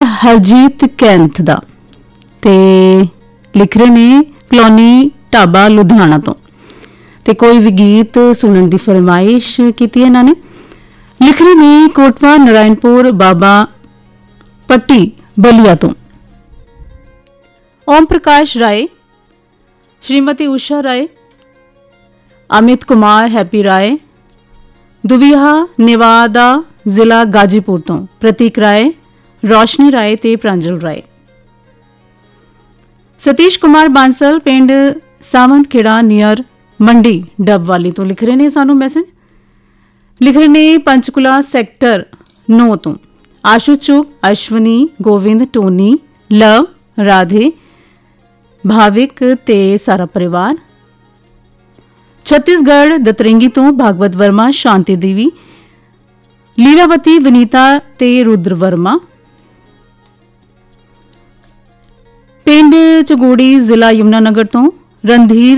ਹਰਜੀਤ ਕੈਂਥ ਦਾ ਤੇ ਲਿਖ ਰਹੇ ਨੇ ਕਲੋਨੀ ਢਾਬਾ ਲੁਧਿਆਣਾ ਤੋਂ ਤੇ ਕੋਈ ਵੀ ਗੀਤ ਸੁਣਨ ਦੀ ਫਰਮਾਇਸ਼ ਕੀਤੀ ਇਹਨਾਂ ਨੇ। ਲਿਖ ਰਹੇ ਨੇ ਕੋਟਵਾ ਨਾਰਾਇਣਪੁਰ ਬਾਬਾ ਪੱਟੀ ਬਲੀਆ ਤੋਂ। ओम प्रकाश राय, श्रीमती उषा राय, अमित कुमार हैप्पी राय, दुबिहा नेवादा जिला गाजीपुर तो प्रतीक राय, रोशनी राय ते प्रांजल राय। सतीश कुमार बांसल पिंड सावंत खेड़ा नियर मंडी डबवाली तो लिख रहे ने सानू मैसेज। लिख रहे ने पंचकुला सैक्टर 9 तो आशु चुक, अश्वनी, गोविंद, टोनी, लव, राधे, भाविक ते सारा परिवार। छत्तीसगढ़ दतरंगी तो भागवत वर्मा, शांति देवी, लीलावती, विनीता ते रुद्र वर्मा। पिंड चगोड़ी जिला यमुनानगर तो रणधीर